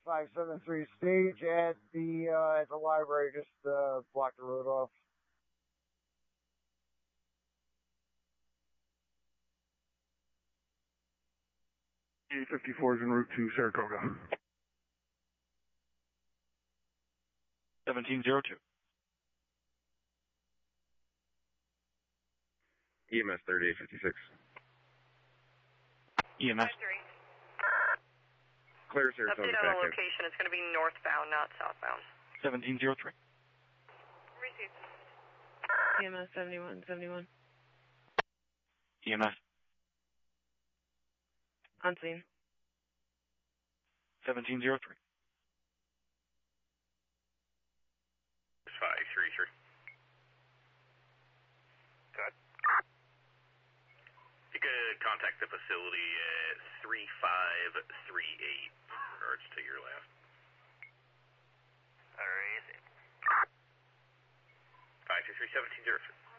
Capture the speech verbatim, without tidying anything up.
five seven three stage at the uh, at the library. Just uh, block the road off. E fifty-four is en route to Saratoga. seventeen oh two. E M S thirty-eight fifty-six. E M S. Clear Saratoga. Update on the location. It's going to be northbound, not southbound. seventeen oh three. Received. E M S seventy-one seventy-one. E M S. On scene. seventeen oh three. five three three. Good. You could contact the facility at three five three eight, or it's to your left. Alright. five two three seventeen oh three.